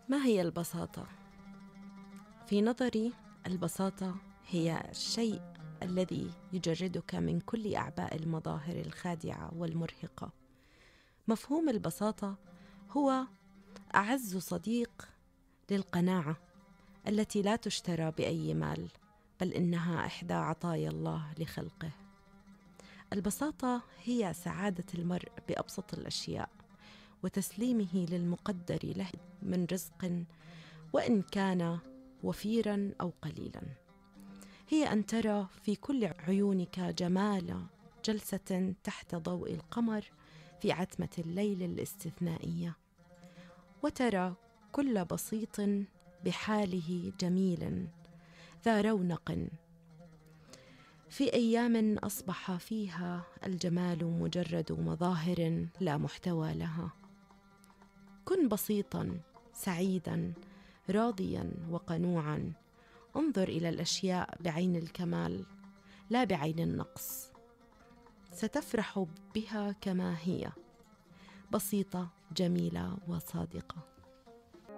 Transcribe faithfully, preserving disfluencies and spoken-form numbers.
ما هي البساطة؟ في نظري البساطة هي الشيء الذي يجردك من كل أعباء المظاهر الخادعة والمرهقة. مفهوم البساطة هو أعز صديق للقناعة التي لا تشترى بأي مال، بل إنها إحدى عطايا الله لخلقه. البساطة هي سعادة المرء بأبسط الأشياء وتسليمه للمقدر له من رزق، وإن كان وفيراً أو قليلاً. هي أن ترى في كل عيونك جمال جلسة تحت ضوء القمر في عتمة الليل الاستثنائية، وترى كل بسيط بحاله جميل ذا رونق في أيام أصبح فيها الجمال مجرد مظاهر لا محتوى لها. كن بسيطاً سعيداً راضياً وقنوعاً. انظر إلى الأشياء بعين الكمال لا بعين النقص، ستفرح بها كما هي، بسيطة جميلة وصادقة.